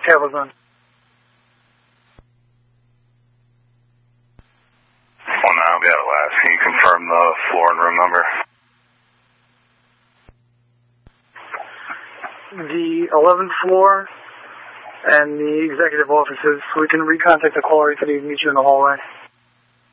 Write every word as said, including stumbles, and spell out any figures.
Calvin. Well, now we got it last. Can you confirm the floor and room number? The eleventh floor and the executive offices. We can recontact the caller if they need to meet you in the hallway.